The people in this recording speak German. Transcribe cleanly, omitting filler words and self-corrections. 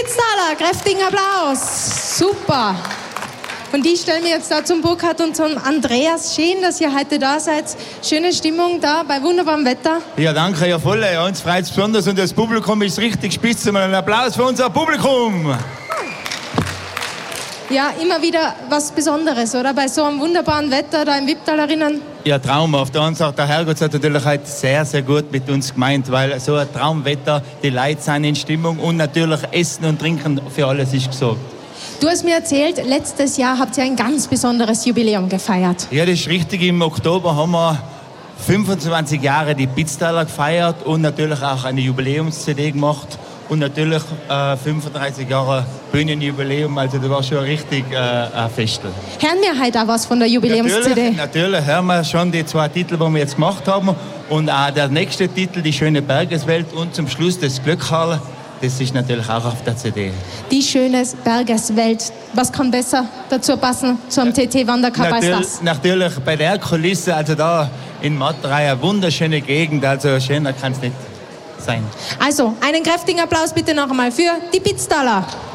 Pitztaler, kräftigen Applaus. Super. Und ich stelle mir jetzt da zum Burkhard und zum Andreas. Schön, dass ihr heute da seid. Schöne Stimmung da bei wunderbarem Wetter. Ja, danke, ja voll. Ja, uns freut es besonders und das Publikum ist richtig spitze. Mal einen Applaus für unser Publikum. Ja, immer wieder was Besonderes, oder? Bei so einem wunderbaren Wetter da im Wipptalerinnen. Ja, traumhaft. Der Herrgott hat natürlich heute sehr, sehr gut mit uns gemeint, weil so ein Traumwetter, die Leute sind in Stimmung und natürlich Essen und Trinken für alles ist gesorgt. Du hast mir erzählt, letztes Jahr habt ihr ein ganz besonderes Jubiläum gefeiert. Ja, das ist richtig. Im Oktober haben wir 25 Jahre die Pitztaler gefeiert und natürlich auch eine Jubiläums-CD gemacht. Und natürlich 35 Jahre Bühnenjubiläum, also das war schon richtig ein Festel. Hören wir heute auch was von der Jubiläums-CD? Natürlich hören wir schon die 2 Titel, die wir jetzt gemacht haben. Und auch der nächste Titel, die schöne Bergeswelt und zum Schluss das Glückhalle, das ist natürlich auch auf der CD. Die schöne Bergeswelt. Was kann besser dazu passen zum TT-Wandercup als das? Natürlich bei der Kulisse, also da in Matterei, eine wunderschöne Gegend, also schöner kann es nicht sein. Also, einen kräftigen Applaus bitte noch einmal für die Pitztaler.